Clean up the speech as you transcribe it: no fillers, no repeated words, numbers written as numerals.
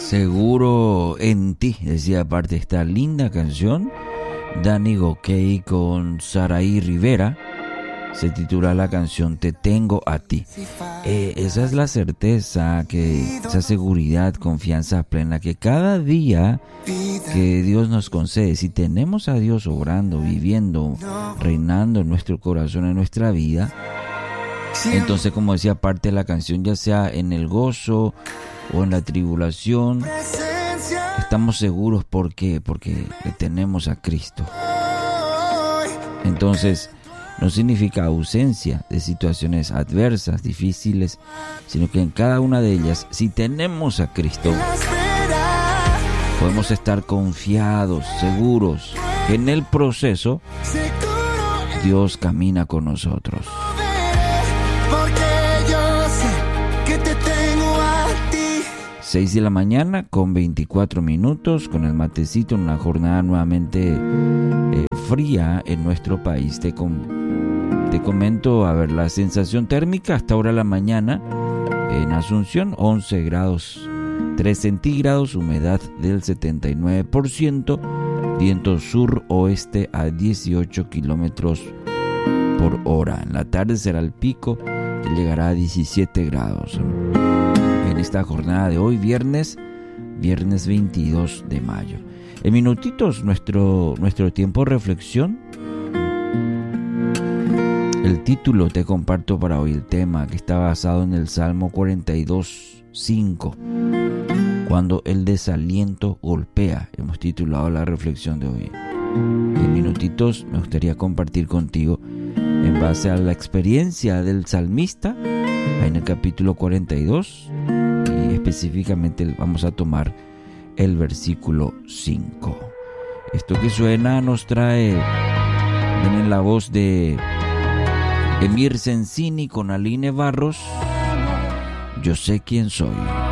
Seguro en ti, decía aparte esta linda canción, Danny Gokey con Saraí Rivera. Se titula la canción Te tengo a ti. Esa es la certeza, esa seguridad, confianza plena que cada día que Dios nos concede, si tenemos a Dios obrando, viviendo, reinando en nuestro corazón, en nuestra vida, entonces, como decía parte de la canción, ya sea en el gozo o en la tribulación, estamos seguros porque tenemos a Cristo. Entonces, no significa ausencia de situaciones adversas, difíciles, sino que en cada una de ellas, si tenemos a Cristo, podemos estar confiados, seguros, que en el proceso Dios camina con nosotros. 6 de la mañana con 24 minutos, con el matecito, en una jornada nuevamente fría en nuestro país. Te comento, a ver, la sensación térmica hasta ahora de la mañana en Asunción, 11 grados 3 centígrados, humedad del 79%, viento sur-oeste a 18 kilómetros por hora. En la tarde será el pico, que llegará a 17 grados. En esta jornada de hoy, viernes 22 de mayo. En minutitos, nuestro tiempo de reflexión. El título te comparto para hoy, el tema que está basado en el Salmo 42:5. Cuando el desaliento golpea, hemos titulado la reflexión de hoy. En minutitos me gustaría compartir contigo en base a la experiencia del salmista en el capítulo 42, y específicamente vamos a tomar el versículo 5. Esto que suena nos trae en la voz de Emir Sensini con Aline Barros, Yo sé quién soy.